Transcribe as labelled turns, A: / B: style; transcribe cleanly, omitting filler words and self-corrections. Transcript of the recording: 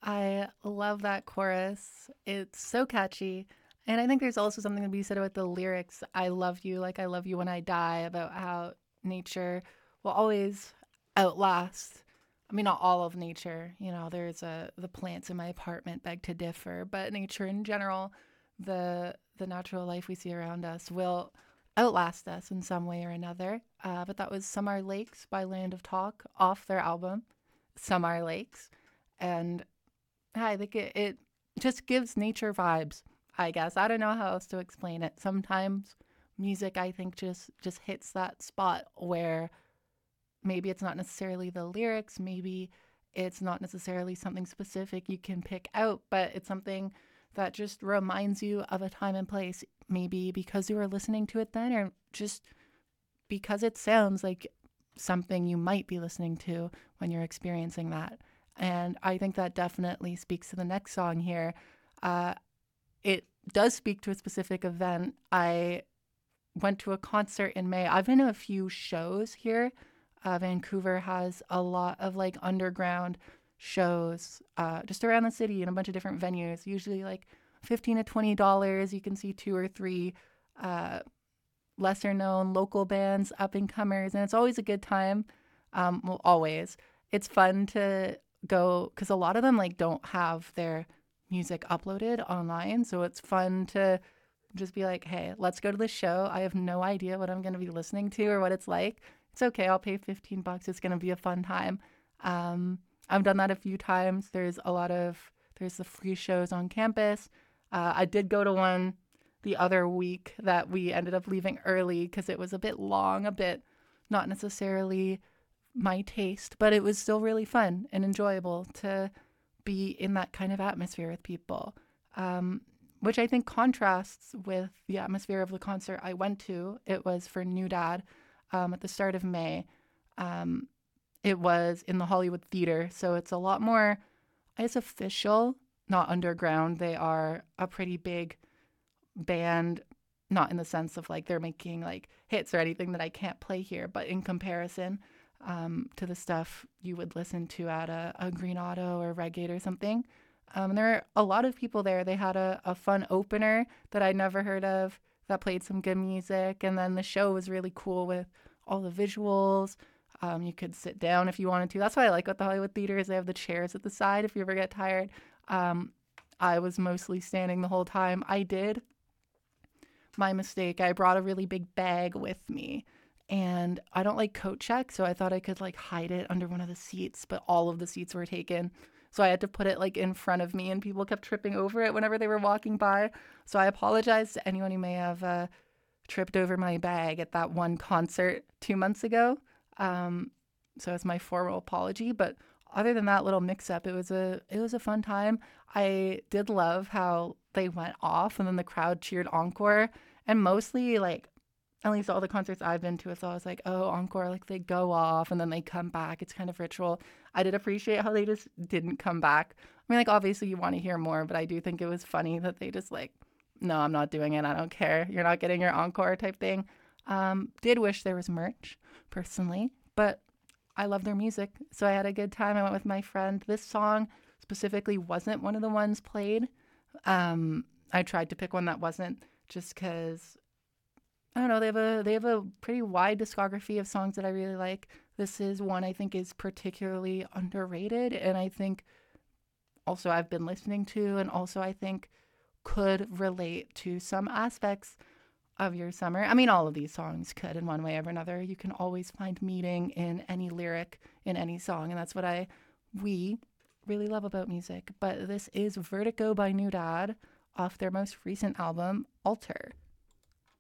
A: I love that chorus. It's so catchy. And I think there's also something to be said about the lyrics. I love you like I love you when I die, about how nature will always outlast. I mean, not all of nature. There's the plants in my apartment beg to differ, but nature in general, the natural life we see around us will outlast us in some way or another. But that was Some Are Lakes by Land of Talk off their album, Some Are Lakes. And yeah, I think it just gives nature vibes, I guess. I don't know how else to explain it. Sometimes music, I think, just hits that spot where maybe it's not necessarily the lyrics, maybe it's not necessarily something specific you can pick out, but it's something that just reminds you of a time and place, maybe because you were listening to it then, or just because it sounds like something you might be listening to when you're experiencing that. And I think that definitely speaks to the next song here. Uh, it does speak to a specific event. I went to a concert in May. I've been to a few shows here. Vancouver has a lot of like underground shows just around the city in a bunch of different venues, usually like $15 to $20. You can see two or three uh, lesser known local bands, up and comers, and it's always a good time. Well, always. It's fun to go because a lot of them like don't have their music uploaded online, so it's fun to just be like, hey, let's go to the show. I have no idea what I'm going to be listening to or what it's like. It's okay. I'll pay $15. It's going to be a fun time. Um, I've done that a few times. There's the free shows on campus. I did go to one the other week that we ended up leaving early because it was a bit long, a bit not necessarily my taste, but it was still really fun and enjoyable to be in that kind of atmosphere with people, which I think contrasts with the atmosphere of the concert I went to. It was for New Dad at the start of May. Um, it was in the Hollywood Theater, so it's a lot more, I guess, official, not underground. They are a pretty big band, not in the sense of like they're making like hits or anything that I can't play here, but in comparison to the stuff you would listen to at a Green Auto or Reggae or something. There were a lot of people there. They had a fun opener that I'd never heard of that played some good music. And then the show was really cool with all the visuals. You could sit down if you wanted to. That's what I like about the Hollywood Theater is they have the chairs at the side if you ever get tired. Um, I was mostly standing the whole time. I did my mistake. I brought a really big bag with me and I don't like coat check, so I thought I could like hide it under one of the seats, but all of the seats were taken. So I had to put it like in front of me and people kept tripping over it whenever they were walking by. So I apologize to anyone who may have tripped over my bag at that one concert 2 months ago. Um, so it's my formal apology, but other than that little mix up, it was a fun time. I did love how they went off and then the crowd cheered encore, and mostly like at least all the concerts I've been to, it's always like, oh, encore, like they go off and then they come back. It's kind of ritual. I did appreciate how they just didn't come back. I mean, like, obviously you want to hear more, but I do think it was funny that they just like, no, I'm not doing it. I don't care. You're not getting your encore type thing. Did wish there was merch personally, but I love their music. So I had a good time. I went with my friend. This song specifically wasn't one of the ones played. I tried to pick one that wasn't just because I don't know. They have a pretty wide discography of songs that I really like. This is one I think is particularly underrated, and I think also I've been listening to, and also I think could relate to some aspects of your summer. I mean, all of these songs could in one way or another. You can always find meaning in any lyric in any song, and that's what we really love about music. But this is Vertigo by New Dad off their most recent album, Alter.